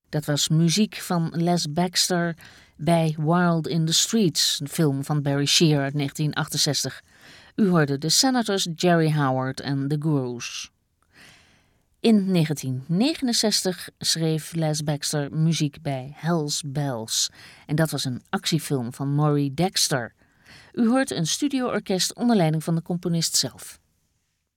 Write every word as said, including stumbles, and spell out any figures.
Dat was muziek van Les Baxter bij Wild in the Streets, een film van Barry Shear uit negentien achtenzestig. U hoorde de Senators, Jerry Howard en The Gurus. In negentien negenenzestig schreef Les Baxter muziek bij Hell's Bells. En dat was een actiefilm van Maury Dexter. U hoort een studioorkest onder leiding van de componist zelf.